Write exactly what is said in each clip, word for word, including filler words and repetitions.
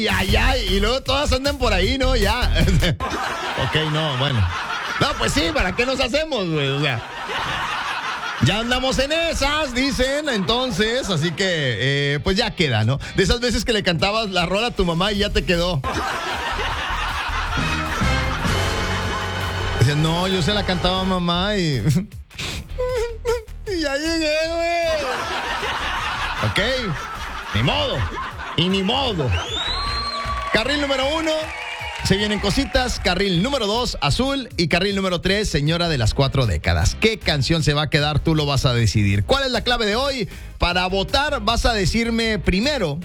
ay, ay. Y luego todas andan por ahí, ¿no? Ya. Ok, no, bueno. No, pues sí, ¿para qué nos hacemos, güey? O sea, ya andamos en esas, dicen, entonces, así que, eh, pues ya queda, ¿no? De esas veces que le cantabas la rola a tu mamá y ya te quedó. Decías, no, yo se la cantaba a mamá y... y ya llegué, güey. Ok, ni modo, y ni modo. Carril número uno, se vienen cositas. Carril número dos, Azul. Y carril número tres, Señora de las Cuatro Décadas. ¿Qué canción se va a quedar? Tú lo vas a decidir. ¿Cuál es la clave de hoy? Para votar vas a decirme primero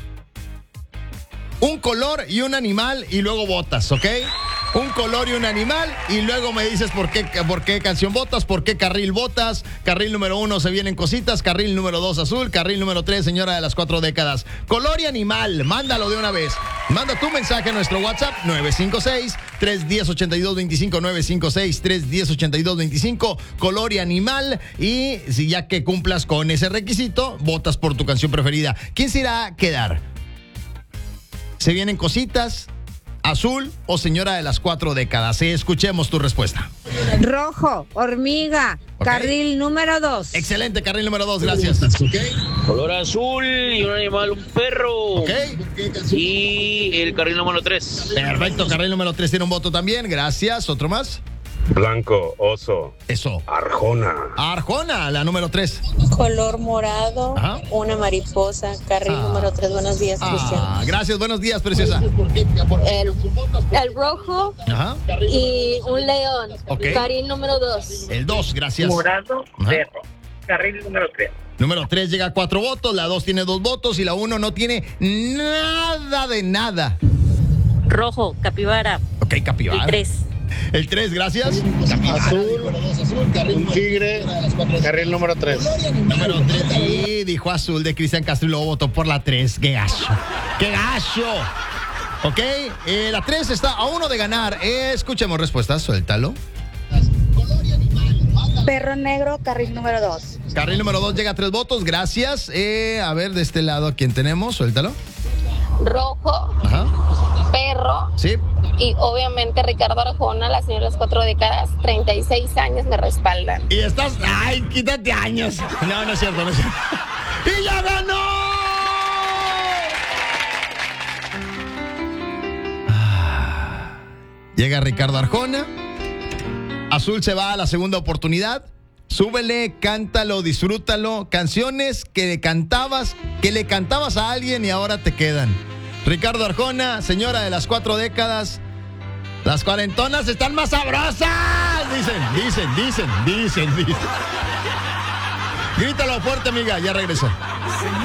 un color y un animal y luego votas, ¿ok? Un color y un animal y luego me dices por qué, por qué canción votas, por qué carril votas. Carril número uno, se vienen cositas. Carril número dos, Azul. Carril número tres, Señora de las Cuatro Décadas. Color y animal, mándalo de una vez. Manda tu mensaje a nuestro WhatsApp nueve cinco seis, tres uno cero, ocho dos dos cinco, nueve cinco seis, tres uno cero, ocho dos dos cinco, color y animal. Y si ya que cumplas con ese requisito, votas por tu canción preferida. ¿Quién se irá a quedar? ¿Se vienen cositas? ¿Azul o Señora de las Cuatro Décadas? Escuchemos tu respuesta. Rojo, hormiga, okay. Carril número dos. Excelente, carril número dos, gracias. Okay. Color azul y un animal, un perro. Ok. Y el carril número tres. Perfecto, carril número tres tiene un voto también, gracias. ¿Otro más? Blanco, oso. Eso. Arjona. Arjona, la número tres. Color morado, ajá, una mariposa, carril ah. número tres. Buenos días, ah, Cristian. Gracias, buenos días, preciosa. El, el rojo, ajá, y un león, okay, carril número dos. El dos, gracias. Morado, perro, carril número tres. Número tres llega a cuatro votos, la dos tiene dos votos y la uno no tiene nada de nada. Rojo, capibara. Ok, capibara. El tres. El tres, gracias. Azul, un tigre, carril número tres. Número tres. Y dijo Azul de Cristian Castro y luego votó por la tres. ¡Qué gacho! ¡Qué gacho! Ok, eh, la tres está a uno de ganar. Eh, escuchemos respuestas, suéltalo. Perro negro, carril número dos. Carril número dos llega a tres votos, gracias. Eh, a ver, de este lado, ¿quién tenemos? Suéltalo. Rojo, ajá, perro. Sí. Y obviamente Ricardo Arjona, la señora de las cuatro décadas, treinta y seis años me respaldan. Y estás, ay, quítate años. No, no es cierto, no es cierto. ¡Y ya ganó! Ah. Llega Ricardo Arjona. Azul se va a la segunda oportunidad. Súbele, cántalo, disfrútalo. Canciones que le cantabas, que le cantabas a alguien y ahora te quedan. Ricardo Arjona, Señora de las Cuatro Décadas. Las cuarentonas están más sabrosas. Dicen, dicen, dicen, dicen, dicen. Grítalo fuerte, amiga, ya regresó.